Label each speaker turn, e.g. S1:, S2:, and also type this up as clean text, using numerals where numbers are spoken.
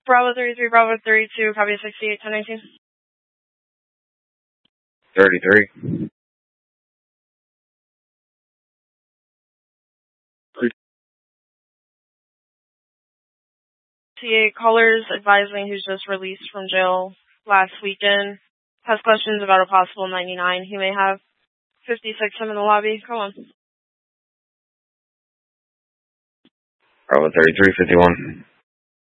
S1: Bravo 33, Bravo 32, copy 68, 1019.
S2: 33.
S1: TA callers advising who's just released from jail last weekend. Has questions about a possible 99 he may have. 56, I'm in the lobby. Come on.
S2: Bravo 33, 51.